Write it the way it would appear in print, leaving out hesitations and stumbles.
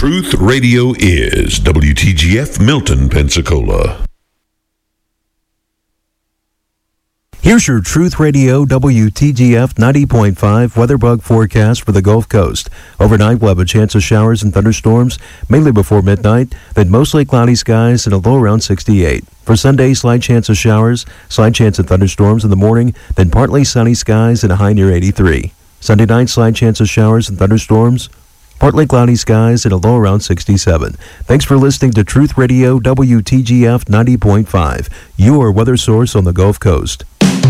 Truth Radio is WTGF Milton, Pensacola. Here's your Truth Radio WTGF 90.5 WeatherBug forecast for the Gulf Coast. Overnight, we'll have a chance of showers and thunderstorms, mainly before midnight, then mostly cloudy skies and a low around 68. For Sunday, slight chance of showers, slight chance of thunderstorms in the morning, then partly sunny skies and a high near 83. Sunday night, slight chance of showers and thunderstorms, partly cloudy skies and a low around 67. Thanks for listening to Truth Radio WTGF 90.5, your weather source on the Gulf Coast.